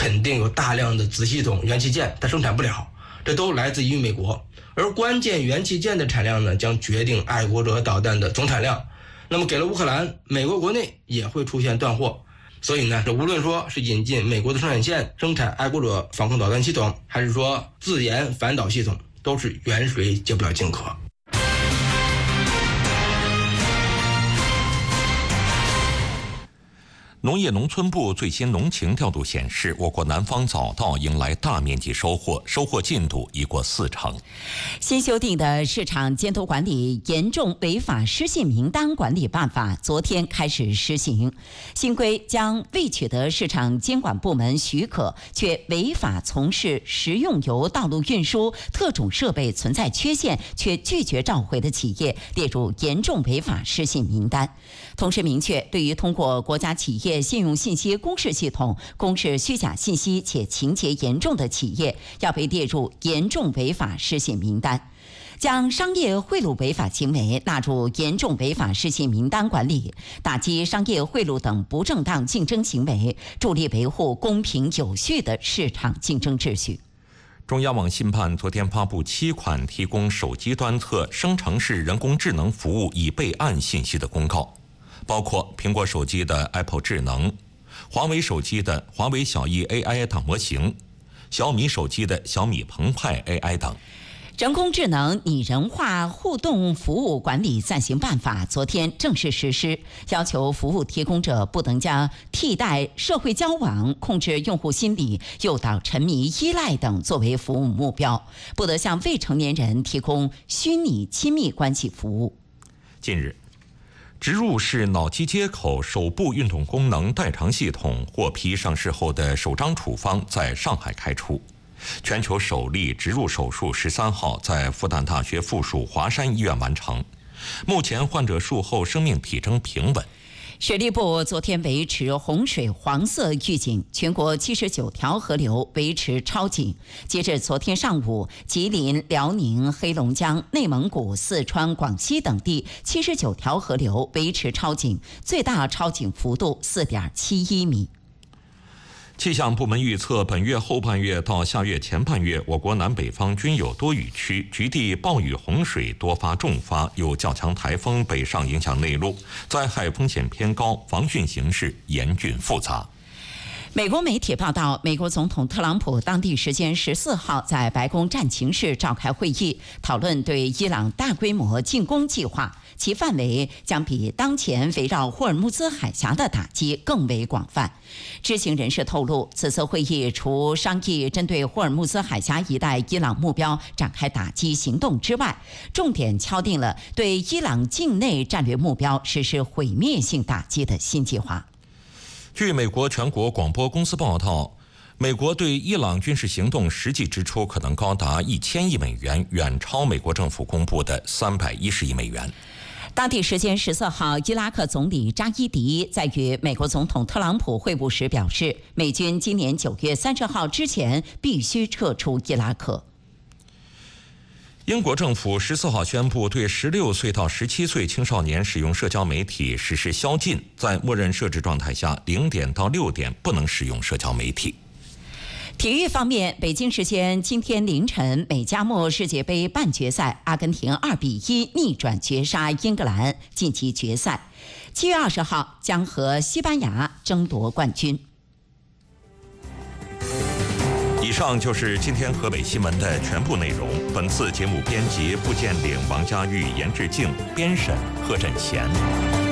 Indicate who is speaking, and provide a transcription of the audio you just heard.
Speaker 1: 肯定有大量的子系统元器件它生产不了，这都来自于美国。而关键元器件的产量呢，将决定爱国者导弹的总产量。那么给了乌克兰，美国国内也会出现断货。所以呢，这无论说是引进美国的生产线生产爱国者防空导弹系统，还是说自研反导系统，都是远水解不了近渴。
Speaker 2: 农业农村部最新农情调度显示，我国南方早稻迎来大面积收获，收获进度已过40%。
Speaker 3: 新修订的市场监督管理严重违法失信名单管理办法昨天开始施行。新规将未取得市场监管部门许可却违法从事食用油道路运输特种设备存在缺陷却拒绝召回的企业列入严重违法失信名单。同时明确，对于通过国家企业信用信息公示系统公示虚假信息且情节严重的企业，要被列入严重违法失信名单。将商业贿赂违法行为纳入严重违法失信名单管理，打击商业贿赂等不正当竞争行为，助力维护公平有序的市场竞争秩序。
Speaker 2: 中央网信办昨天发布7款提供手机端侧生成式人工智能服务已备案信息的公告，包括苹果手机的 Apple 智能、华为手机的华为小艺 AI 大模型、小米手机的小米澎湃 AI 等。
Speaker 3: 人工智能拟人化互动服务管理暂行办法昨天正式实施，要求服务提供者不能将替代社会交往、控制用户心理、诱导沉迷依赖等作为服务目标，不得向未成年人提供虚拟亲密关系服务。
Speaker 2: 近日，植入式脑机接口手部运动功能代偿系统获批上市后的首张处方在上海开出。全球首例植入手术13号在复旦大学附属华山医院完成，目前患者术后生命体征平稳。
Speaker 3: 水利部昨天维持洪水黄色预警，全国79条河流维持超警。截至昨天上午，吉林、辽宁、黑龙江、内蒙古、四川、广西等地79条河流维持超警，最大超警幅度4.71米。
Speaker 2: 气象部门预测，本月后半月到下月前半月，我国南北方均有多雨区，局地暴雨洪水多发重发，有较强台风北上影响内陆，灾害风险偏高，防汛形势严峻复杂。
Speaker 3: 美国媒体报道，美国总统特朗普当地时间14号在白宫战情室召开会议，讨论对伊朗大规模进攻计划，其范围将比当前围绕霍尔木兹海峡的打击更为广泛。知情人士透露，此次会议除商议针对霍尔木兹海峡一带伊朗目标展开打击行动之外，重点敲定了对伊朗境内战略目标实施毁灭性打击的新计划。
Speaker 2: 据美国全国广播公司报道，美国对伊朗军事行动实际支出可能高达1000亿美元，远超美国政府公布的310亿美元。
Speaker 3: 当地时间14号，伊拉克总理扎伊迪在与美国总统特朗普会晤时表示，美军今年9月30号之前必须撤出伊拉克。
Speaker 2: 英国政府14号宣布，对16岁到17岁青少年使用社交媒体实施宵禁，在默认设置状态下，0点到6点不能使用社交媒体。
Speaker 3: 体育方面，北京时间今天凌晨，美加墨世界杯半决赛，阿根廷2-1逆转绝杀英格兰，晋级决赛。7月20号将和西班牙争夺冠军。
Speaker 2: 以上就是今天河北新闻的全部内容。本次节目编辑付建岭、王佳玉、严志静，编审贺振贤。